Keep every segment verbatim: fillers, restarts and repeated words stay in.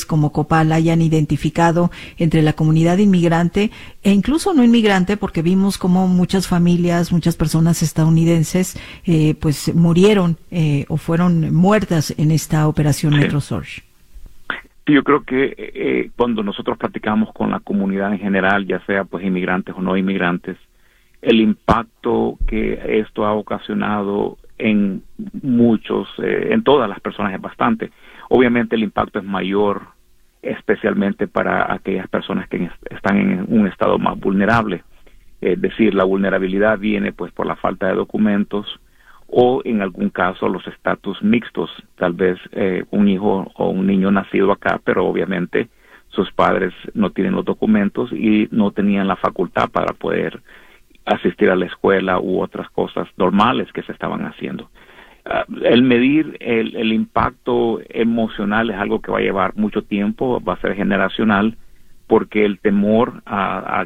como Copal hayan identificado entre la comunidad inmigrante e incluso no inmigrante, porque vimos como muchas familias, muchas personas estadounidenses, eh, pues murieron eh, o fueron muertas en esta operación Sí. Metro Surge. Yo creo que eh, cuando nosotros platicamos con la comunidad en general, ya sea pues inmigrantes o no inmigrantes, el impacto que esto ha ocasionado en muchos, eh, en todas las personas es bastante. Obviamente el impacto es mayor, especialmente para aquellas personas que están en un estado más vulnerable. Es decir, la vulnerabilidad viene pues por la falta de documentos, o en algún caso los estatus mixtos, tal vez eh, un hijo o un niño nacido acá, pero obviamente sus padres no tienen los documentos y no tenían la facultad para poder asistir a la escuela u otras cosas normales que se estaban haciendo. Uh, el medir el, el impacto emocional es algo que va a llevar mucho tiempo, va a ser generacional, porque el temor a, a,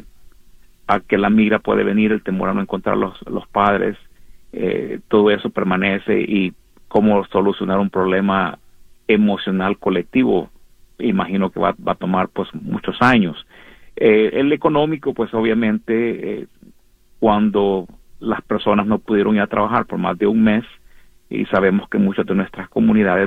a que la migra puede venir, el temor a no encontrar los, los padres, Eh, todo eso permanece, y cómo solucionar un problema emocional colectivo, imagino que va, va a tomar pues muchos años. Eh, el económico, pues obviamente, eh, cuando las personas no pudieron ir a trabajar por más de un mes, y sabemos que muchas de nuestras comunidades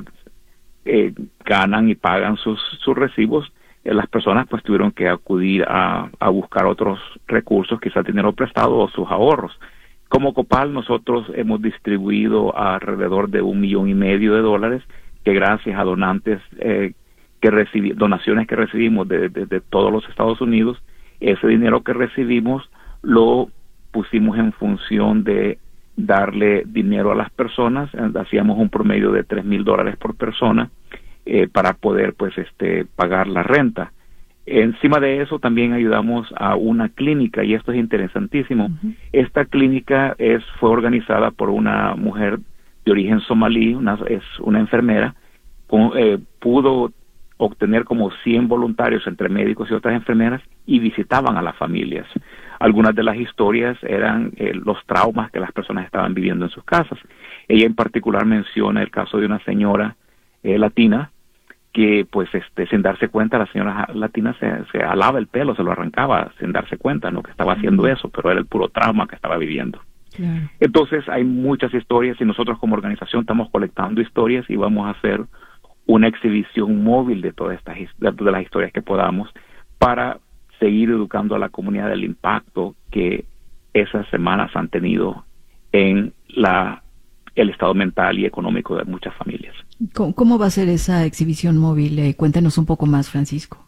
eh, ganan y pagan sus, sus recibos, eh, las personas pues tuvieron que acudir a, a buscar otros recursos, quizás dinero prestado o sus ahorros. Como Copal, nosotros hemos distribuido alrededor de un millón y medio de dólares, que gracias a donantes, eh, que recibi donaciones que recibimos de, de, de todos los Estados Unidos, ese dinero que recibimos lo pusimos en función de darle dinero a las personas. Hacíamos un promedio de tres mil dólares por persona eh, para poder pues este pagar la renta. Encima de eso también ayudamos a una clínica, y esto es interesantísimo. Uh-huh. Esta clínica es fue organizada por una mujer de origen somalí, una, es una enfermera, con, eh, pudo obtener como cien voluntarios entre médicos y otras enfermeras, y visitaban a las familias. Algunas de las historias eran eh, los traumas que las personas estaban viviendo en sus casas. Ella en particular menciona el caso de una señora eh, latina, que pues este sin darse cuenta la señora latina se, se alaba el pelo, se lo arrancaba sin darse cuenta, ¿no?, que estaba haciendo uh-huh. eso, pero era el puro trauma que estaba viviendo. Claro. Entonces hay muchas historias, y nosotros como organización estamos colectando historias, y vamos a hacer una exhibición móvil de todas estas de las historias que podamos, para seguir educando a la comunidad del impacto que esas semanas han tenido en la el estado mental y económico de muchas familias. ¿Cómo, cómo va a ser esa exhibición móvil? Eh, cuéntanos un poco más, Francisco.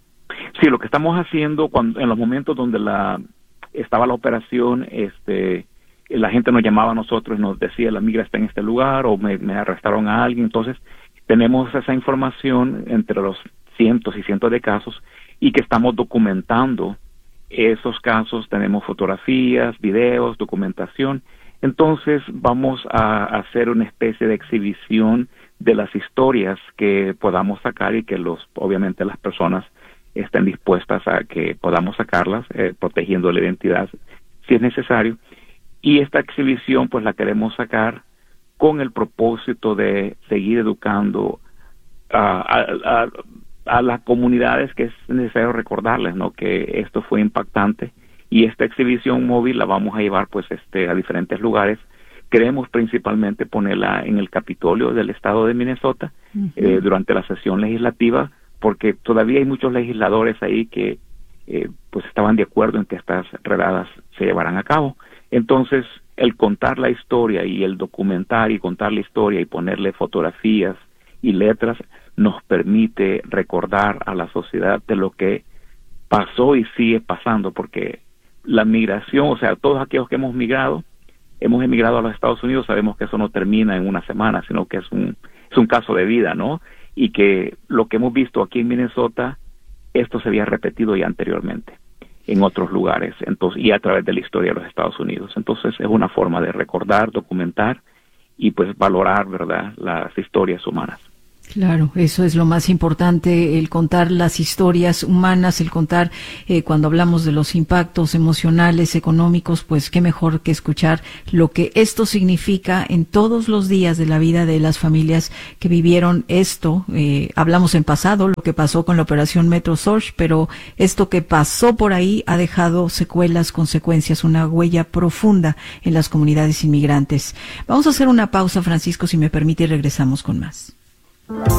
Sí, lo que estamos haciendo cuando en los momentos donde la estaba la operación, este, la gente nos llamaba a nosotros y nos decía, la migra está en este lugar, o me, me arrestaron a alguien. Entonces tenemos esa información entre los cientos y cientos de casos, y que estamos documentando esos casos. Tenemos fotografías, videos, documentación. Entonces vamos a hacer una especie de exhibición de las historias que podamos sacar, y que los obviamente las personas estén dispuestas a que podamos sacarlas, eh, protegiendo la identidad si es necesario. Y esta exhibición pues la queremos sacar con el propósito de seguir educando a, a, a, a las comunidades, que es necesario recordarles, ¿no?, que esto fue impactante. Y esta exhibición móvil la vamos a llevar pues este a diferentes lugares. Queremos principalmente ponerla en el Capitolio del estado de Minnesota, uh-huh. eh, durante la sesión legislativa, porque todavía hay muchos legisladores ahí que eh, pues estaban de acuerdo en que estas redadas se llevaran a cabo. Entonces, el contar la historia y el documentar y contar la historia y ponerle fotografías y letras nos permite recordar a la sociedad de lo que pasó y sigue pasando, porque la migración, o sea, todos aquellos que hemos migrado, hemos emigrado a los Estados Unidos, sabemos que eso no termina en una semana, sino que es un es un caso de vida, ¿no? Y que lo que hemos visto aquí en Minnesota, esto se había repetido ya anteriormente en otros lugares, entonces, y a través de la historia de los Estados Unidos. Entonces es una forma de recordar, documentar y pues valorar, ¿verdad?, las historias humanas. Claro, eso es lo más importante, el contar las historias humanas, el contar eh, cuando hablamos de los impactos emocionales, económicos, pues qué mejor que escuchar lo que esto significa en todos los días de la vida de las familias que vivieron esto. Eh, hablamos en pasado, lo que pasó con la operación Metro Surge, pero esto que pasó por ahí ha dejado secuelas, consecuencias, una huella profunda en las comunidades inmigrantes. Vamos a hacer una pausa, Francisco, si me permite, y regresamos con más.